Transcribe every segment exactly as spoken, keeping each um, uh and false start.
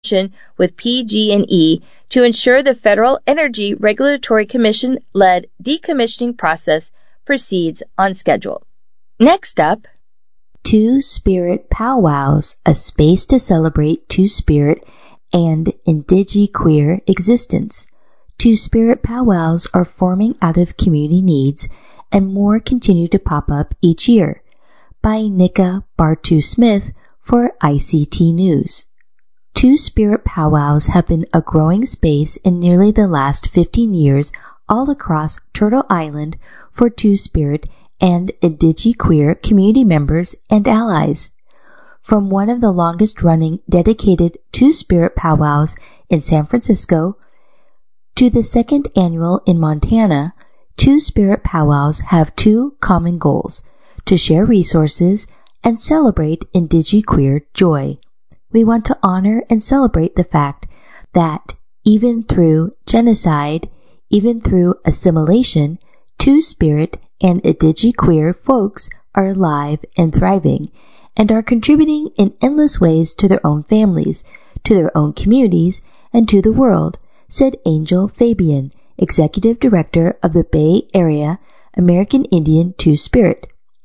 with P G and E to ensure the Federal Energy Regulatory Commission-led decommissioning process proceeds on schedule. Next up, Two-Spirit Powwows, a space to celebrate Two-Spirit and indigiqueer existence. Two-Spirit Powwows are forming out of community needs, and more continue to pop up each year. By Nika Bartu-Smith for I C T News. Two-Spirit Powwows have been a growing space in nearly the last fifteen years all across Turtle Island for Two-Spirit and indigiqueer community members and allies. From one of the longest-running dedicated Two-Spirit Powwows in San Francisco to the second annual in Montana, Two-Spirit Powwows have two common goals: to share resources and celebrate indigiqueer joy. We want to honor and celebrate the fact that even through genocide, even through assimilation, Two-Spirit and indigiqueer folks are alive and thriving, and are contributing in endless ways to their own families, to their own communities, and to the world, said Angel Fabian, Executive Director of the Bay Area American Indian Two-Spirit.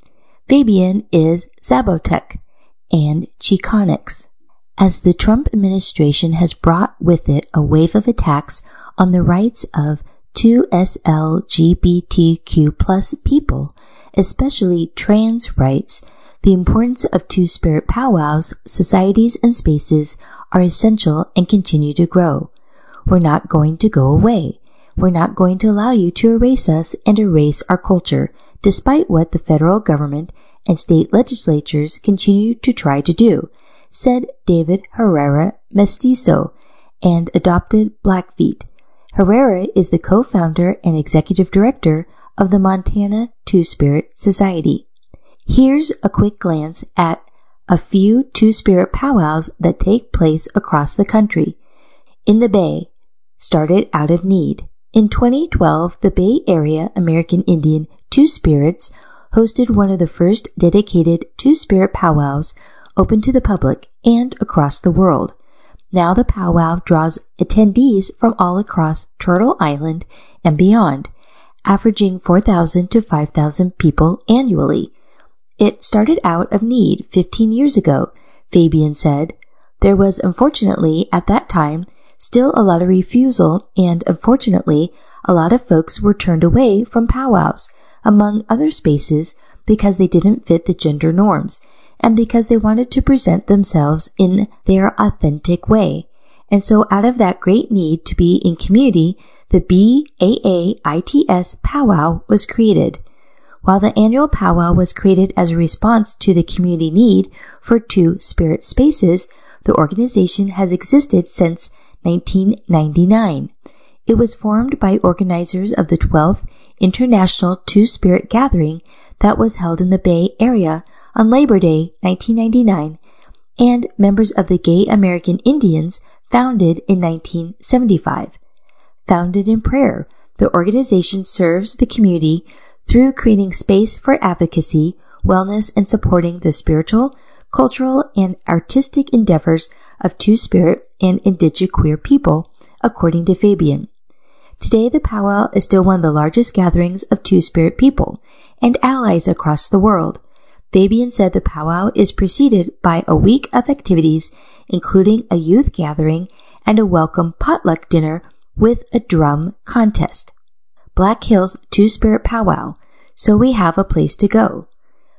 Fabian is Zabotec and Chicanx. As the Trump administration has brought with it a wave of attacks on the rights of two L G B T Q plus people, especially trans rights, the importance of Two-Spirit powwows, societies, and spaces are essential and continue to grow. We're not going to go away. We're not going to allow you to erase us and erase our culture, despite what the federal government and state legislatures continue to try to do, said David Herrera Mestizo, and adopted Blackfeet. Herrera is the co-founder and executive director of the Montana Two-Spirit Society. Here's a quick glance at a few Two-Spirit powwows that take place across the country. In the Bay, started out of need. In twenty twelve, the Bay Area American Indian Two-Spirits hosted one of the first dedicated Two-Spirit powwows open to the public and across the world. Now the powwow draws attendees from all across Turtle Island and beyond, averaging four thousand to five thousand people annually. It started out of need fifteen years ago, Fabian said. There was, unfortunately, at that time, still a lot of refusal, and unfortunately, a lot of folks were turned away from powwows, among other spaces, because they didn't fit the gender norms, and because they wanted to present themselves in their authentic way. And so out of that great need to be in community, the B A A I T S powwow was created. While the annual powwow was created as a response to the community need for Two-Spirit spaces, the organization has existed since nineteen ninety-nine. It was formed by organizers of the twelfth International Two-Spirit Gathering that was held in the Bay Area on Labor Day nineteen ninety-nine, and members of the Gay American Indians founded in nineteen seventy-five. Founded in prayer, the organization serves the community through creating space for advocacy, wellness, and supporting the spiritual, cultural, and artistic endeavors of Two-Spirit and indigiqueer people, according to Fabian. Today, the powwow is still one of the largest gatherings of Two-Spirit people and allies across the world. Fabian said the powwow is preceded by a week of activities, including a youth gathering and a welcome potluck dinner with a drum contest. Black Hills Two-Spirit Powwow, so we have a place to go.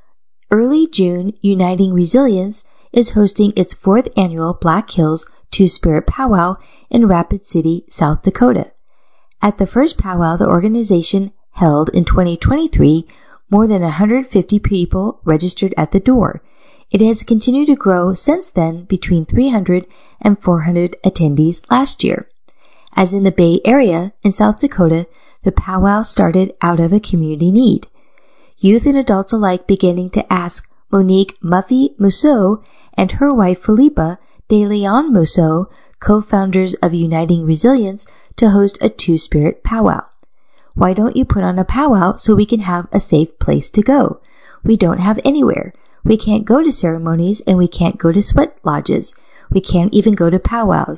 Early June, Uniting Resilience is hosting its fourth annual Black Hills Two-Spirit Powwow in Rapid City, South Dakota. At the first powwow the organization held in twenty twenty-three, more than one hundred fifty people registered at the door. It has continued to grow since then, between three hundred and four hundred attendees last year. As in the Bay Area, in South Dakota, the powwow started out of a community need. Youth and adults alike beginning to ask Monique Muffy Mousseau and her wife Philippa De Leon Mousseau, co-founders of Uniting Resilience, to host a Two-Spirit powwow. Why don't you put on a powwow so we can have a safe place to go? We don't have anywhere. We can't go to ceremonies and we can't go to sweat lodges. We can't even go to powwows.